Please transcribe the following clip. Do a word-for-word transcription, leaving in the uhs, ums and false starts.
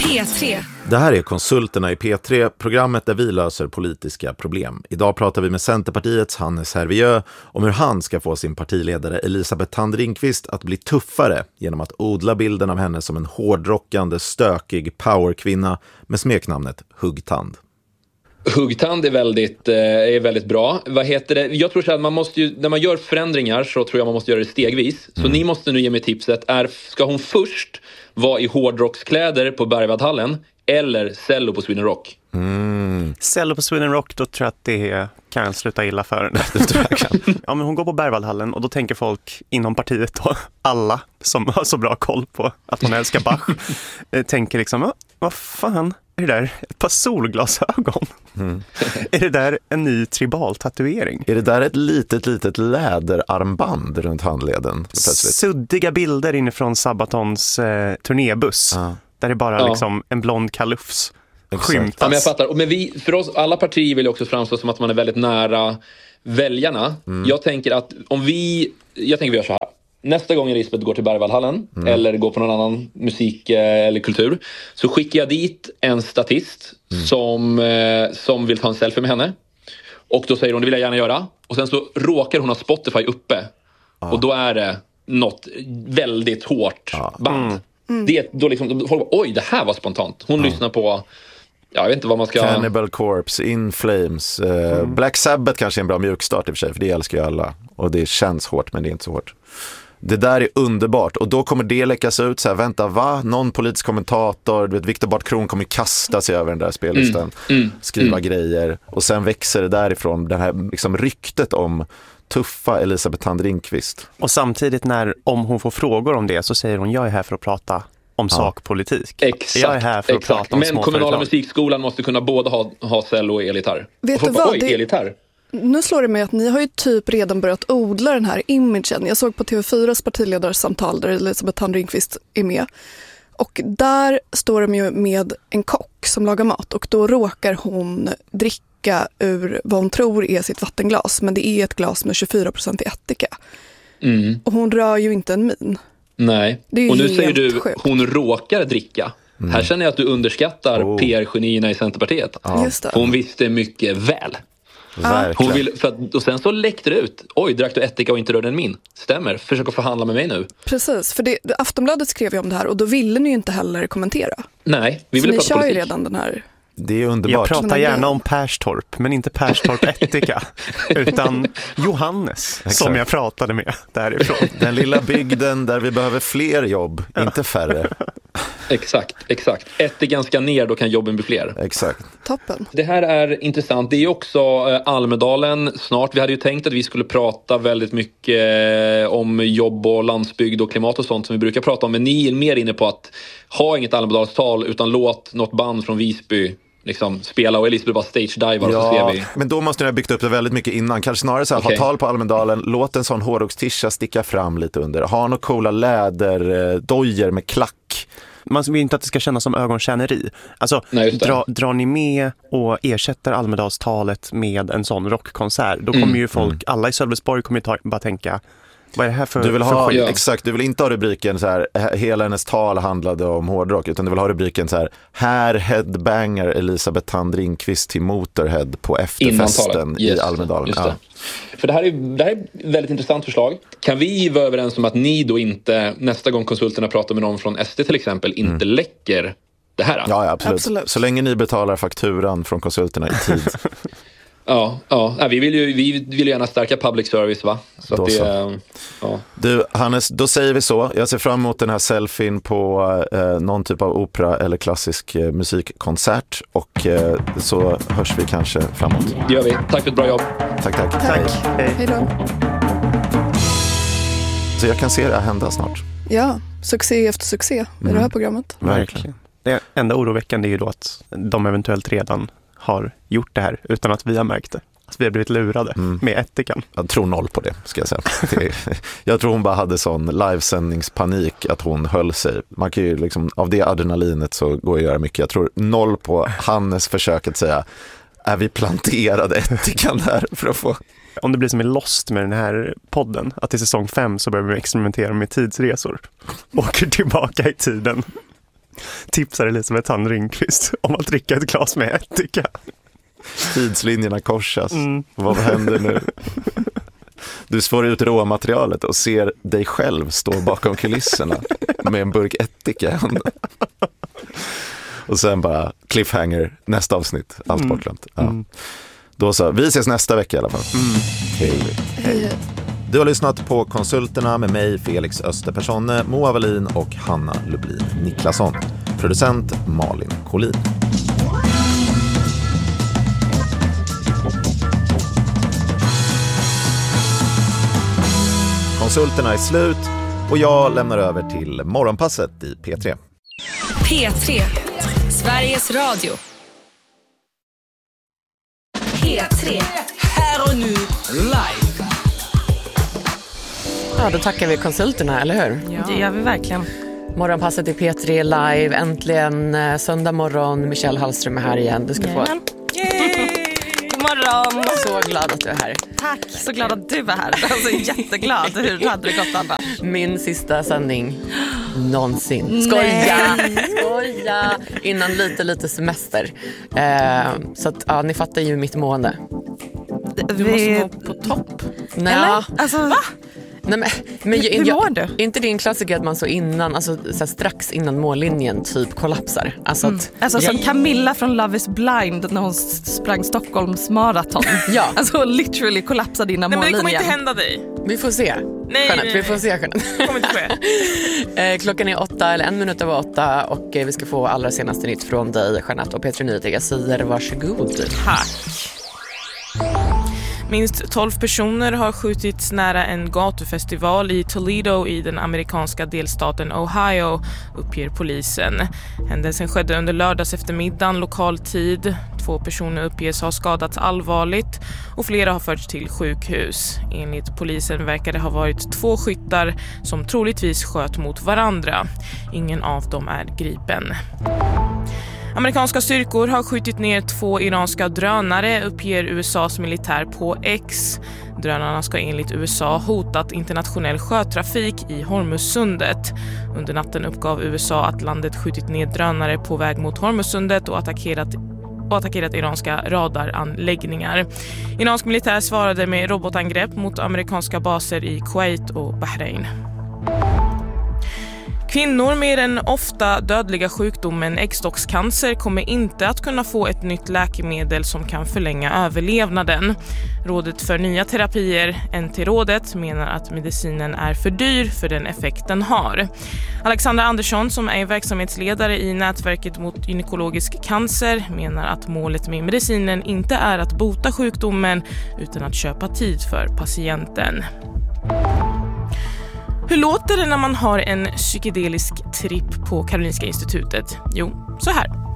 P tre. Det här är Konsulterna i P tre, programmet där vi löser politiska problem. Idag pratar vi med Centerpartiets Hannes Hervieu om hur han ska få sin partiledare Elisabeth Thand Ringqvist att bli tuffare genom att odla bilden av henne som en hårdrockande, stökig powerkvinna med smeknamnet Huggtand. Huggtand är väldigt, eh, är väldigt bra. Vad heter det? Jag tror så att man måste ju, när man gör förändringar så tror jag man måste göra det stegvis. Så mm. ni måste nu ge mig tipset. Är, ska hon först vara i hårdrockskläder på Berwaldhallen eller cello på Sweden Rock? Mm. Cello på Sweden Rock, då tror jag att det kan sluta illa för henne. Ja, men hon går på Berwaldhallen och då tänker folk inom partiet då, alla som har så bra koll på att hon älskar Bach, tänker liksom, vad fan är det där? Ett par solglasögon. Mm. Är det där en ny tribal-tatuering? Är det där ett litet, litet läderarmband runt handleden? Plötsligt? Suddiga bilder inifrån Sabatons eh, turnébuss. Ah. Där det bara ja. liksom en blond kalufs skymtas. Ja, men jag fattar. Men vi, för oss, alla partier vill också framstå som att man är väldigt nära väljarna. Mm. Jag tänker att om vi... Jag tänker vi gör så här. Nästa gång Elisabeth går till Berwaldhallen mm. eller går på någon annan musik eller kultur, så skickar jag dit en statist mm. som, eh, som vill ta en selfie med henne. Och då säger hon, det vill jag gärna göra. Och sen så råkar hon ha Spotify uppe. Ah. Och då är det något väldigt hårt ah. band. Mm. Mm. Det, då liksom, då folk bara, oj, det här var spontant. Hon mm. lyssnar på, jag vet inte vad man ska... Cannibal Corpse, In Flames, eh, mm. Black Sabbath kanske är en bra mjukstart i och för sig, för det älskar ju alla. Och det känns hårt, men det är inte så hårt. Det där är underbart. Och då kommer det läckas ut så här, vänta, va? Någon politisk kommentator, du vet, Viktor Bart Kron kommer kasta sig över den där spellistan, mm. Mm. skriva mm. grejer. Och sen växer det därifrån, det här liksom ryktet om tuffa Elisabeth Thand Ringqvist. Och samtidigt när, om hon får frågor om det, så säger hon, jag är här för att prata om ja. sakpolitik. Exakt, jag är här för exakt. att prata om Men kommunala musikskolan måste kunna både ha, ha cello och elgitarr. Vet du vad? Oj, elgitarr. Nu slår det mig att ni har ju typ redan börjat odla den här imagen. Jag såg på T V fyras partiledarsamtal där Elisabeth Thand Ringqvist är med. Och där står de ju med en kock som lagar mat. Och då råkar hon dricka ur vad hon tror är sitt vattenglas. Men det är ett glas med tjugofyra procent i ättika. Mm. Och hon rör ju inte en min. Nej, och nu säger du sjukt. Hon råkar dricka. Mm. Här känner jag att du underskattar oh. P R-genierna i Centerpartiet. Ja. Just det. Hon visste mycket väl. Hon vill, för att, och sen så läckte det ut. Oj, drack du ättika och inte rörde en min? Stämmer, försök att förhandla med mig nu. Precis, för det, Aftonbladet skrev ju om det här. Och då ville ni ju inte heller kommentera. Nej, vi ville prata politik. Ni kör ju redan den här. Det är underbart. Jag pratar gärna om Perstorp, men inte Perstorp ättika, utan Johannes, exakt. Som jag pratade med därifrån. Den lilla bygden där vi behöver fler jobb, ja. inte färre. Exakt, exakt. Ättikan ska ner, då kan jobben bli fler. Exakt. Toppen. Det här är intressant. Det är också eh, Almedalen snart. Vi hade ju tänkt att vi skulle prata väldigt mycket eh, om jobb och landsbygd och klimat och sånt som vi brukar prata om. Men ni är mer inne på att ha inget Almedalstal utan låt något band från Visby liksom spela och Elisabeth bara stage-divar ja, och så ser vi. Men då måste ni ha byggt upp det väldigt mycket innan. Kanske snarare så här, okay. ha tal på Almedalen, låt en sån hårdrockstisha sticka fram lite under. Ha några coola läderdojer med klack. Man vill inte att det ska kännas som ögontjäneri. Alltså, dra, drar ni med och ersätter Almedalstalet med en sån rockkonsert, då kommer mm. ju folk, mm. alla i Sölvesborg kommer ju ta, bara tänka, vad är det här för, du vill för ha, skit? Exakt, du vill inte ha rubriken så här, hela hennes tal handlade om hårdrock, utan du vill ha rubriken så här, här headbanger Elisabeth Thand Ringqvist till Motorhead på efterfesten yes, i Almedalen. Ja. För det här, är, det här är ett väldigt intressant förslag. Kan vi vara överens om att ni då inte, nästa gång konsulterna pratar med någon från S D till exempel, inte mm. läcker det här? Ja, ja absolut. absolut. Så länge ni betalar fakturan från konsulterna i tid. Ja, ja. Vi vill ju vi vill ju gärna stärka public service, va? Så att det, så. Ja. Du, Hannes, då säger vi så. Jag ser fram emot den här selfien på eh, någon typ av opera eller klassisk eh, musikkoncert. Och eh, så hörs vi kanske framåt. Det gör vi. Tack för ett bra jobb. Tack, tack. Tack. Hej. Hej då. Så jag kan se det här hända snart. Ja, succé efter succé i mm. det här programmet. Verkligen. Det enda oroväckande är ju då att de eventuellt redan har gjort det här utan att vi har märkt det. Att vi har blivit lurade mm. med ättikan. Jag tror noll på det, ska jag säga. Jag tror hon bara hade sån livesändningspanik att hon höll sig. Man kan ju liksom, av det adrenalinet så går det att göra mycket. Jag tror noll på Hannes försök att säga, är vi planterade ättikan där för att få... Om det blir som är Lost med den här podden, att i säsong fem så börjar vi experimentera med tidsresor. Åker tillbaka i tiden. tipsar Elisabeth Thand Ringqvist om att dricka ett glas med ättika. Tidslinjerna korsas. Mm. Vad händer nu? Du får ut råmaterialet och ser dig själv stå bakom kulisserna med en burk ättika i handen. Och sen bara cliffhanger, nästa avsnitt, allt bortglömt. Ja. Mm. Då så, vi ses nästa vecka i alla fall. Mm. Hej. Hej. Du har lyssnat på Konsulterna med mig, Felix Österpersonne, Moa Wallin och Hanna Lublin Niklasson. Producent Malin Collin. Konsulterna är slut och jag lämnar över till morgonpasset i P tre. P tre, Sveriges Radio. P tre, här och nu, live. Ja, då tackar vi konsulterna, eller hur? Ja. Det gör vi verkligen. Morgonpasset i P tre live, äntligen söndag morgon. Michelle Hallström är här igen. Du ska få... Yay! God morgon! Så glad att du är här. Tack, så glad att du är här. Alltså, jätteglad. Hur hade det gått annars? Min sista sändning någonsin. Skoja! Skoja! Innan lite, lite semester. Eh, så att, ja, ni fattar ju mitt mående. Du måste vara på topp. Nej. Eller? Alltså, va? Nej, men, men hur, hur jag, mår du? Inte det en klassiker att man så innan, alltså så här, strax innan mållinjen typ kollapsar. Alltså, mm. att, alltså jag, som Camilla från Love is Blind när hon sprang Stockholms maraton. Ja. Alltså literally kollapsade innan mållinjen. Nej, men det kommer inte hända dig. Vi får se. Nej, Jeanette, nej, vi får se, Jeanette. Det kommer inte ske. Klockan är åtta, eller en minut över åtta, och vi ska få allra senaste nytt från dig, Jeanette, och P tre Nyheter. Jag säger varsågod. Tack. Minst tolv personer har skjutits nära en gatufestival i Toledo i den amerikanska delstaten Ohio, uppger polisen. Händelsen skedde under lördags eftermiddagen lokal tid. Två personer uppges ha skadats allvarligt och flera har förts till sjukhus. Enligt polisen verkar det ha varit två skyttar som troligtvis sköt mot varandra. Ingen av dem är gripen. Amerikanska styrkor har skjutit ner två iranska drönare, uppger U S A:s militär på X. Drönarna ska enligt U S A hotat internationell sjötrafik i Hormuzsundet. Under natten uppgav U S A att landet skjutit ner drönare på väg mot Hormuzsundet och attackerat, och attackerat iranska radaranläggningar. Iransk militär svarade med robotangrepp mot amerikanska baser i Kuwait och Bahrain. Kvinnor med den ofta dödliga sjukdomen äggstockscancer kommer inte att kunna få ett nytt läkemedel som kan förlänga överlevnaden. Rådet för nya terapier, N T-rådet, menar att medicinen är för dyr för den effekt den har. Alexandra Andersson, som är verksamhetsledare i nätverket mot gynekologisk cancer, menar att målet med medicinen inte är att bota sjukdomen utan att köpa tid för patienten. Hur låter det när man har en psykedelisk tripp på Karolinska institutet? Jo, så här.